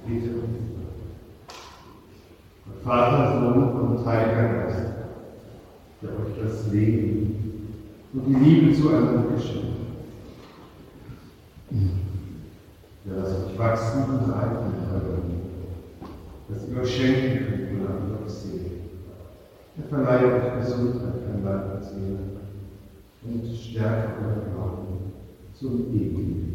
Bitte. Vater, Sohn und Heiliger Geist, der euch das Leben und die Liebe zueinander geschenkt hat. Der lasst euch wachsen und reifen in eurer Liebe, dass ihr euch schenken könnt und an euch Seele. Er verleiht euch Gesundheit an Leib und Seele und stärkt euer Glauben zum ewigen